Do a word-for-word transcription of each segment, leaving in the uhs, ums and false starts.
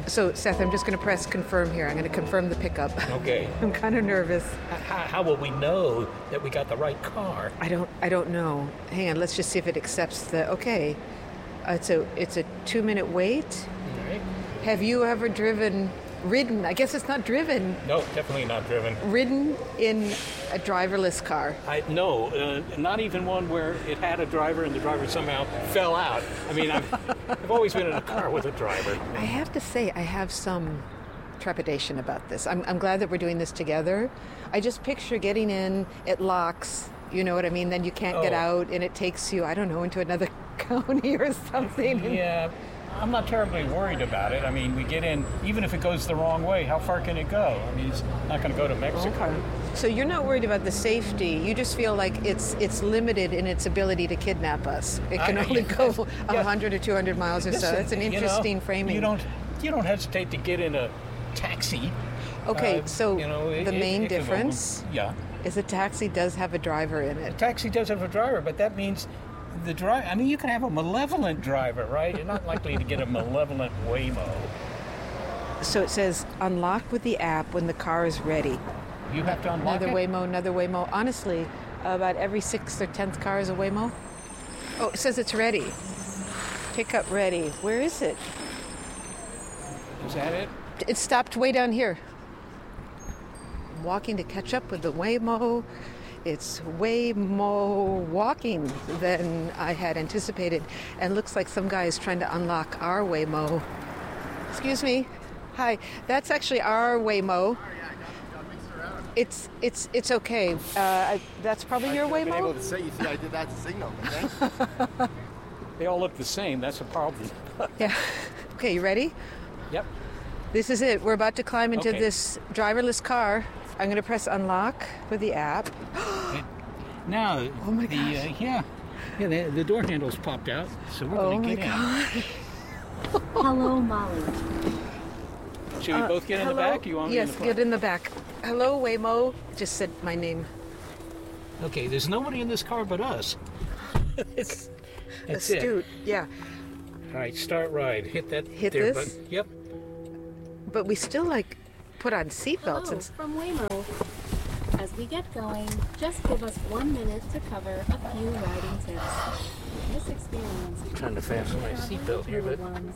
So, Seth, I'm just going to press confirm here. I'm going to confirm the pickup. Okay. I'm kind of nervous. How, how will we know that we got the right car? I don't. I don't know. Hang on. Let's just see if it accepts the. Okay. Uh, it's a. It's a two-minute wait. All right. Have you ever driven, ridden? I guess it's not driven. No, definitely not driven. Ridden in a driverless car. I no, uh, not even one where it had a driver and the driver somehow fell out. I mean, I've, I've always been in a car with a driver. I have to say, I have some trepidation about this. I'm, I'm glad that we're doing this together. I just picture getting in, it locks, you know what I mean? Then you can't oh. get out, and it takes you, I don't know, into another county or something. Yeah, I'm not terribly worried about it. I mean, we get in, even if it goes the wrong way, how far can it go? I mean, it's not going to go to Mexico. Okay. So you're not worried about the safety. You just feel like it's it's limited in its ability to kidnap us. It can I, only yeah, go yeah. one hundred or two hundred miles or Listen, so. That's an interesting you know, framing. You don't, you don't hesitate to get in a taxi. Okay, uh, so you know, it, the main it, it difference go, yeah. is a taxi does have a driver in A it. taxi does have a driver, but that means the driver, I mean, you can have a malevolent driver, right? You're not likely to get a malevolent Waymo. So it says, unlock with the app when the car is ready. You have to unlock Another it? Waymo, another Waymo. Honestly, about every sixth or tenth car is a Waymo. Oh, it says it's ready. Pickup ready. Where is it? Is that it? It stopped way down here. Walking to catch up with the Waymo. It's way more walking than I had anticipated. And looks like some guy is trying to unlock our Waymo. Excuse me. Hi. That's actually our Waymo. It's it's it's okay. Uh, that's probably your I've been able Waymo? to say, you see, I did that to signal. Okay? They all look the same. That's a problem. Yeah. Okay, you ready? Yep. This is it. We're about to climb into Okay. this driverless car. I'm going to press unlock with the app. Now, Oh my the, gosh. uh, yeah, yeah, the, the door handle's popped out, so we're Oh going to my get God. Hello, Molly. in. Should we both get in the Uh, Hello? back? Or you want me yes, in the get front? in the back. Hello, Waymo. Just said my name. Okay, there's nobody in this car but us. it's, that's it. Astute. Yeah. All right, start ride. Hit that. Hit there this? button. Yep. But we still like put on seatbelts Hello, and from Waymo. As we get going, just give us one minute to cover a few riding tips. This experience is Trying to fasten my seatbelt here, but ones.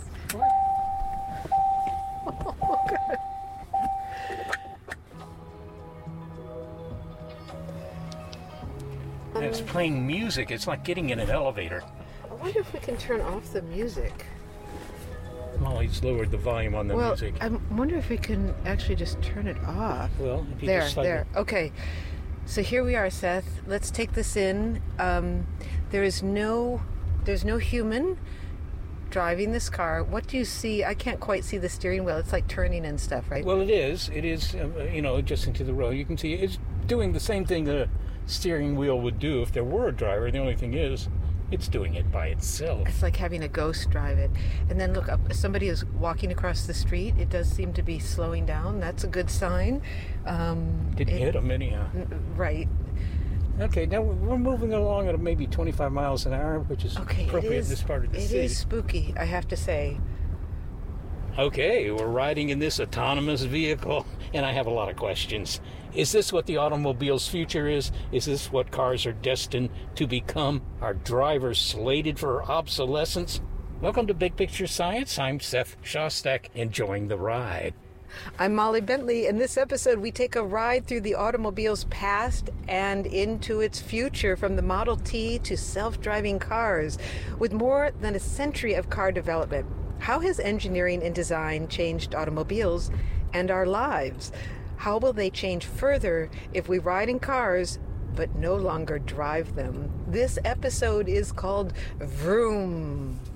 and it's playing music. It's like getting in an elevator. I wonder if we can turn off the music. Molly's lowered the volume on the well, music. I wonder if we can actually just turn it off. Well, if you There, just slightly- there. Okay. So here we are, Seth. Let's take this in. Um, there is no, there's no human driving this car. What do you see? I can't quite see the steering wheel. It's like turning and stuff, right? Well, it is. It is, uh, you know, adjusting to the road. You can see it's doing the same thing that a steering wheel would do if there were a driver. The only thing is, it's doing it by itself. It's like having a ghost drive it. And then look up, somebody is walking across the street. It does seem to be slowing down. That's a good sign. Um, Didn't it- hit them anyhow. Right. Okay, now we're moving along at maybe twenty-five miles an hour, which is Okay, it appropriate is, in this part of the it city. is spooky, I have to say. Okay, we're riding in this autonomous vehicle, and I have a lot of questions. Is this what the automobile's future is? Is this what cars are destined to become? Are drivers slated for obsolescence? Welcome to Big Picture Science. I'm Seth Shostak, enjoying the ride. I'm Molly Bentley. In this episode, we take a ride through the automobile's past and into its future, from the Model T to self-driving cars. With more than a century of car development, how has engineering and design changed automobiles and our lives? How will they change further if we ride in cars but no longer drive them? This episode is called Vroom.